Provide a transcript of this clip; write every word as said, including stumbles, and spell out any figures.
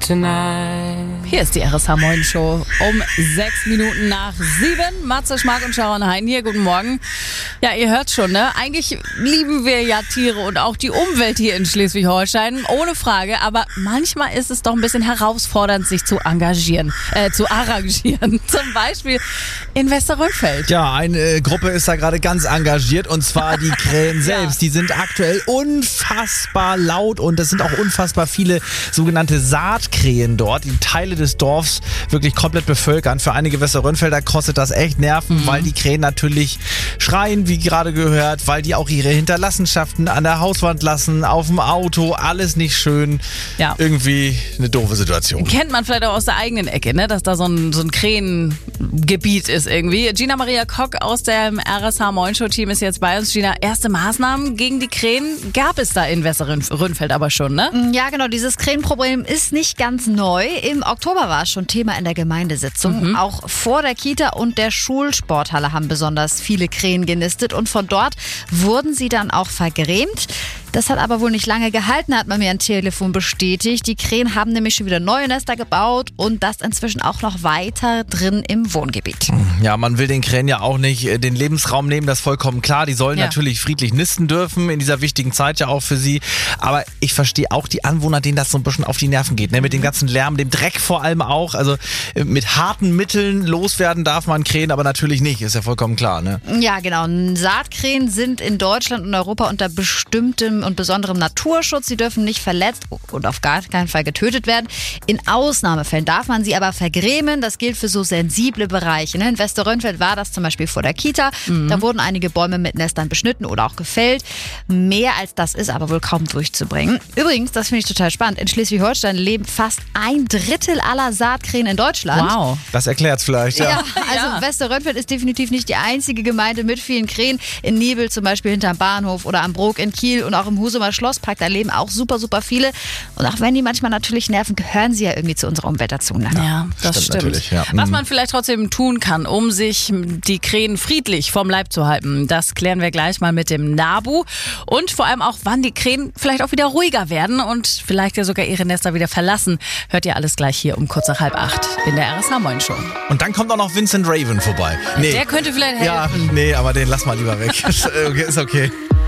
tonight. Hier ist die R S H Morning Show um sechs Minuten nach sieben. Matze, Schmark und Schauernhain hier. Guten Morgen. Ja, ihr hört schon, ne? Eigentlich lieben wir ja Tiere und auch die Umwelt hier in Schleswig-Holstein. Ohne Frage. Aber manchmal ist es doch ein bisschen herausfordernd, sich zu engagieren, äh, zu arrangieren. Zum Beispiel in Westerrönfeld. Ja, eine Gruppe ist da gerade ganz engagiert und zwar die Krähen selbst. Die sind aktuell unfassbar laut und es sind auch unfassbar viele sogenannte Saatkrähen dort, die Teile des Dorfs wirklich komplett bevölkern. Für einige Westerrönfelder kostet das echt Nerven, mhm. weil die Krähen natürlich schreien, wie gerade gehört, weil die auch ihre Hinterlassenschaften an der Hauswand lassen, auf dem Auto, alles nicht schön. Ja. Irgendwie eine doofe Situation. Kennt man vielleicht auch aus der eigenen Ecke, ne? Dass da so ein, so ein Krähengebiet ist irgendwie. Gina Maria Kock aus dem R S H Morning Show Team ist jetzt bei uns. Gina, erste Maßnahmen gegen die Krähen gab es da in Westerrönfeld aber schon, ne? Ja, genau. Dieses Krähenproblem ist nicht ganz neu. Im Oktober war es schon Thema in der Gemeindesitzung. Mhm. Auch vor der Kita und der Schulsporthalle haben besonders viele Krähen genistet und von dort wurden sie dann auch vergrämt. Das hat aber wohl nicht lange gehalten, hat man mir am Telefon bestätigt. Die Krähen haben nämlich schon wieder neue Nester gebaut und das inzwischen auch noch weiter drin im Wohngebiet. Ja, man will den Krähen ja auch nicht den Lebensraum nehmen, das ist vollkommen klar. Die sollen ja. natürlich friedlich nisten dürfen, in dieser wichtigen Zeit ja auch für sie. Aber ich verstehe auch die Anwohner, denen das so ein bisschen auf die Nerven geht, ne? Mit dem ganzen Lärm, dem Dreck vor allem auch. Also mit harten Mitteln loswerden darf man Krähen, aber natürlich nicht, ist ja vollkommen klar, ne? Ja, genau. Saatkrähen sind in Deutschland und Europa unter bestimmtem und besonderem Naturschutz. Sie dürfen nicht verletzt und auf gar keinen Fall getötet werden. In Ausnahmefällen darf man sie aber vergrämen. Das gilt für so sensible Bereiche. In Westerrönfeld war das zum Beispiel vor der Kita. Mhm. Da wurden einige Bäume mit Nestern beschnitten oder auch gefällt. Mehr als das ist aber wohl kaum durchzubringen. Übrigens, das finde ich total spannend, in Schleswig-Holstein leben fast ein Drittel aller Saatkrähen in Deutschland. Wow. Das erklärt's vielleicht, ja. Ja, also ja. Westerrönfeld ist definitiv nicht die einzige Gemeinde mit vielen Krähen. In Nibel zum Beispiel hinterm Bahnhof oder am Brook in Kiel und auch im Husumer Schlosspark, da leben auch super, super viele. Und auch wenn die manchmal natürlich nerven, gehören sie ja irgendwie zu unserer Umwelt dazu. Ne? Ja, das stimmt. stimmt. Ja. Was man vielleicht trotzdem tun kann, um sich die Krähen friedlich vom Leib zu halten, das klären wir gleich mal mit dem NABU. Und vor allem auch, wann die Krähen vielleicht auch wieder ruhiger werden und vielleicht ja sogar ihre Nester wieder verlassen. Hört ihr alles gleich hier um kurz nach halb acht in der R S H Morning Show. Und dann kommt auch noch Vincent Raven vorbei. Nee. Der könnte vielleicht helfen. Ja, nee, aber den lass mal lieber weg. Ist okay.